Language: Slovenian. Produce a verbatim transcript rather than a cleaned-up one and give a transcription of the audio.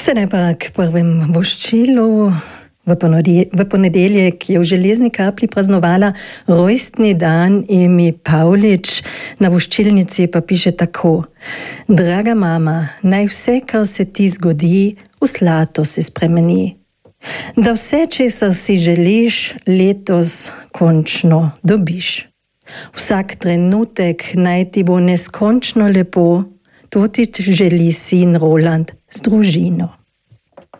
Sedaj pa k prvem voščilu. V ponedeljek je v Železni Kapli praznovala rojstni dan Emi Pavlič. Na voščilnici pa piše tako: Draga mama, naj vse, kar se ti zgodi, v zlato se spremeni. Da vse, česar si želiš, letos končno dobiš. Vsak trenutek naj ti bo neskončno lepo, to ti želi sin Roland z družino.